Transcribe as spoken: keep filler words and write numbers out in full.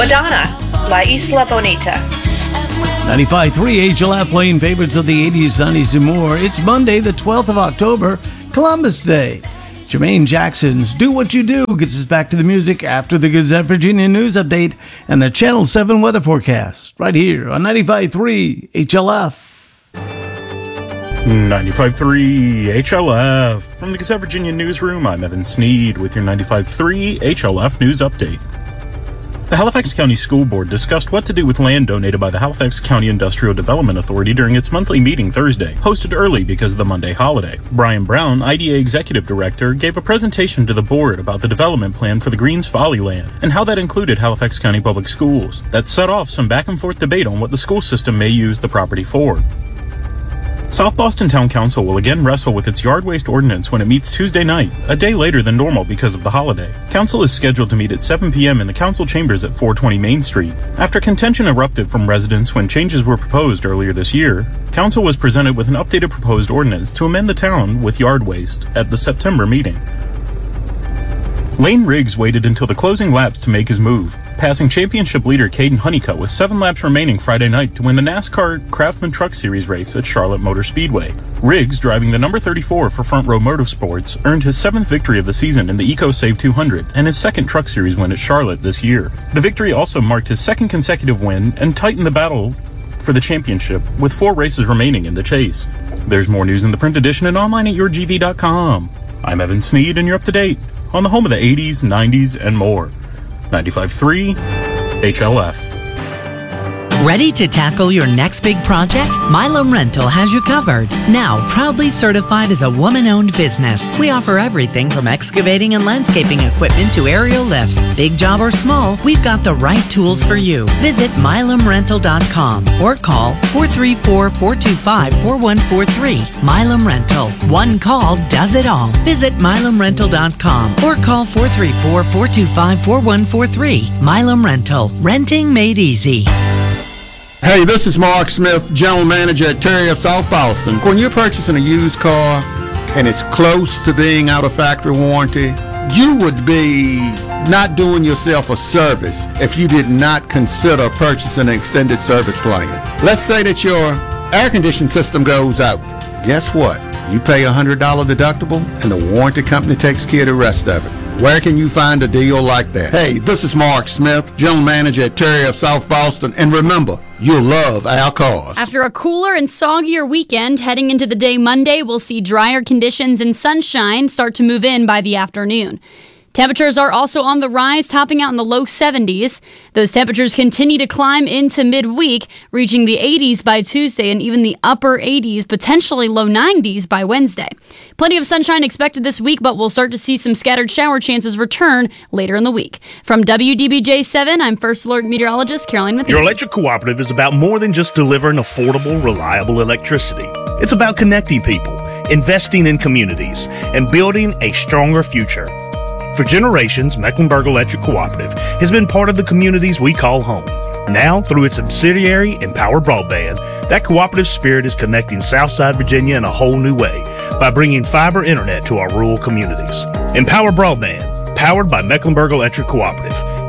Madonna, La Isla Bonita. ninety-five point three H L F playing favorites of the eighties, nineties, and more. It's Monday, the twelfth of October, Columbus Day. Jermaine Jackson's Do What You Do gets us back to the music after the Gazette Virginia News Update and the Channel seven weather forecast, right here on ninety-five point three H L F. ninety-five point three H L F. From the Gazette Virginia Newsroom, I'm Evan Sneed with your ninety-five point three H L F News Update. The Halifax County School Board discussed what to do with land donated by the Halifax County Industrial Development Authority during its monthly meeting Thursday, hosted early because of the Monday holiday. Brian Brown, I D A Executive Director, gave a presentation to the board about the development plan for the Greens Folly land and how that included Halifax County Public Schools. That set off some back and forth debate on what the school system may use the property for. South Boston Town Council will again wrestle with its yard waste ordinance when it meets Tuesday night, a day later than normal because of the holiday. Council is scheduled to meet at seven p.m. in the council chambers at four twenty Main Street. After contention erupted from residents when changes were proposed earlier this year, Council was presented with an updated proposed ordinance to amend the town with yard waste at the September meeting. Lane Riggs waited until the closing laps to make his move, passing championship leader Caden Honeycutt with seven laps remaining Friday night to win the NASCAR Craftsman Truck Series race at Charlotte Motor Speedway. Riggs, driving the number thirty-four for Front Row Motorsports, earned his seventh victory of the season in the EcoSave two hundred and his second Truck Series win at Charlotte this year. The victory also marked his second consecutive win and tightened the battle for the championship, with four races remaining in the chase. There's more news in the print edition and online at your g v dot com. I'm Evan Sneed, and you're up to date on the home of the eighties, nineties, and more. ninety-five point three H L F. Ready to tackle your next big project? Milam Rental has you covered. Now, proudly certified as a woman-owned business, we offer everything from excavating and landscaping equipment to aerial lifts. Big job or small, we've got the right tools for you. Visit milam rental dot com or call four three four, four two five, four one four three. Milam Rental. One call does it all. Visit milam rental dot com or call four three four, four two five, four one four three. Milam Rental. Renting made easy. Hey, this is Mark Smith, General Manager at Terry of South Boston. When you're purchasing a used car and it's close to being out of factory warranty, you would be not doing yourself a service if you did not consider purchasing an extended service plan. Let's say that your air conditioning system goes out. Guess what? You pay a one hundred dollars deductible and the warranty company takes care of the rest of it. Where can you find a deal like that? Hey, this is Mark Smith, General Manager at Terry of South Boston, and remember, you'll love our cars. After a cooler and soggier weekend, heading into the day Monday, we'll see drier conditions and sunshine start to move in by the afternoon. Temperatures are also on the rise, topping out in the low seventies. Those temperatures continue to climb into midweek, reaching the eighties by Tuesday and even the upper eighties, potentially low nineties by Wednesday. Plenty of sunshine expected this week, but we'll start to see some scattered shower chances return later in the week. From W D B J seven, I'm First Alert Meteorologist Caroline Matthews. Your electric cooperative is about more than just delivering affordable, reliable electricity. It's about connecting people, investing in communities, and building a stronger future. For generations, Mecklenburg Electric Cooperative has been part of the communities we call home. Now, through its subsidiary, Empower Broadband, that cooperative spirit is connecting Southside Virginia in a whole new way by bringing fiber internet to our rural communities. Empower Broadband, powered by Mecklenburg Electric Cooperative.